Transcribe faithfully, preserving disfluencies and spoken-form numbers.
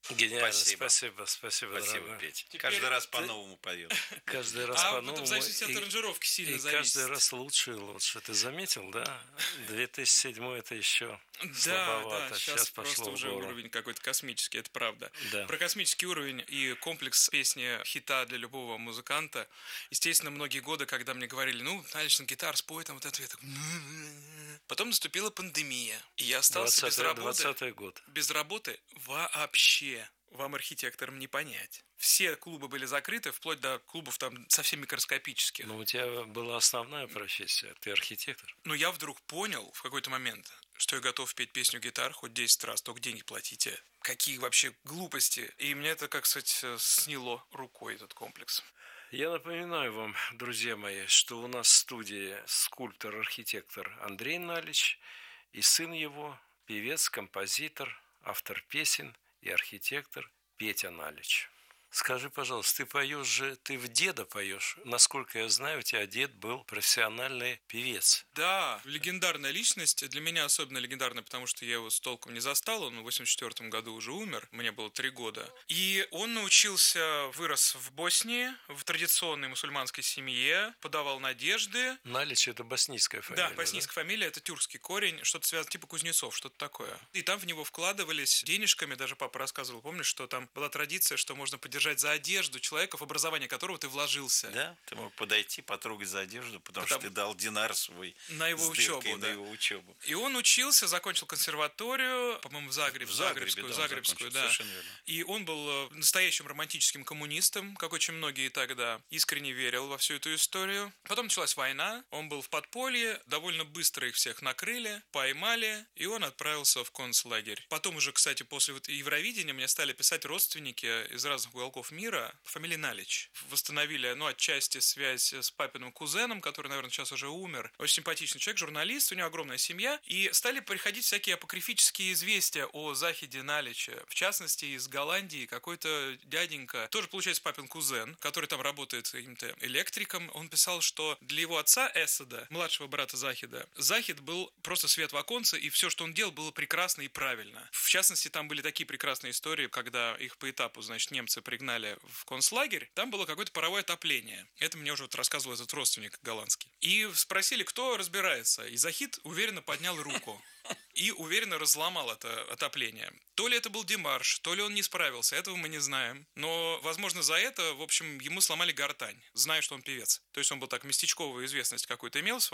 Гениально, Спасибо. спасибо, спасибо, Спасибо, дорогой. Петя. Теперь Каждый раз ты- по-новому поет. Каждый раз А вот это в по-новому. зависимости от и- аранжировки сильно И зависит. каждый раз лучше и лучше. Ты заметил, да? две тысячи седьмой это еще Да, да, слабовато. сейчас Сейчас просто пошло в уже гору. уровень какой-то космический, это правда. Да. Про космический уровень и комплекс песни хита для любого музыканта. Естественно, многие годы, когда мне говорили, ну, Налич на гитар, спой там вот это, я так... Потом наступила пандемия, и я остался без работы. двадцатый год. Без работы вообще. Вам, архитекторам, не понять. Все клубы были закрыты, вплоть до клубов там совсем микроскопических. Но у тебя была основная профессия. Ты архитектор. Но я вдруг понял в какой-то момент, что я готов петь песню «Гитар» хоть десять раз, только деньги платите. Какие вообще глупости. И мне это, как сказать, сняло рукой этот комплекс. Я напоминаю вам, друзья мои, что у нас в студии скульптор-архитектор Андрей Налич и сын его, певец, композитор, автор песен и архитектор Петя Налич. Скажи, пожалуйста, ты поешь же, ты в деда поешь. Насколько я знаю, у тебя дед был профессиональный певец. Да, легендарная личность. Для меня особенно легендарная, потому что я его с толком не застал. Он в восемьдесят четвёртом году уже умер. Мне было три года. И он научился, вырос в Боснии, в традиционной мусульманской семье, подавал надежды. Налич – это боснийская фамилия. Да, боснийская фамилия, это тюркский корень, что-то связано, типа Кузнецов, что-то такое. И там в него вкладывались денежками, даже папа рассказывал, помнишь, что там была традиция, что можно поддержать за одежду человека, в образование которого ты вложился. Да, ты мог подойти, потрогать за одежду, потому, Потому... что ты дал динар свой на его учебу, да. на его учебу. И он учился, закончил консерваторию, по-моему, в Загребе, в Загребе, Загребскую, да, Загребскую, да. Совершенно верно. И он был настоящим романтическим коммунистом, как очень многие тогда, искренне верил во всю эту историю. Потом началась война, он был в подполье, довольно быстро их всех накрыли, поймали, и он отправился в концлагерь. Потом уже, кстати, после вот Евровидения мне стали писать родственники из разных уголков мира по фамилии Налич. Восстановили, ну, отчасти связь с папиным кузеном, который, наверное, сейчас уже умер. Очень симпатичный человек, журналист, у него огромная семья. И стали приходить всякие апокрифические известия о Захиде Налича. В частности, из Голландии какой-то дяденька, тоже, получается, папин кузен, который там работает каким-то электриком. Он писал, что для его отца Эсада, младшего брата Захида, Захид был просто свет в оконце, и все, что он делал, было прекрасно и правильно. В частности, там были такие прекрасные истории, когда их по этапу, значит, немцы пригнали в концлагерь, там было какое-то паровое отопление. Это мне уже вот рассказывал этот родственник голландский. И спросили, кто разбирается. И Захид уверенно поднял руку. И уверенно разломал это отопление. То ли это был демарш, то ли он не справился, этого мы не знаем. Но, возможно, за это, в общем, ему сломали гортань, зная, что он певец. То есть он был так местечковую известность какую-то имел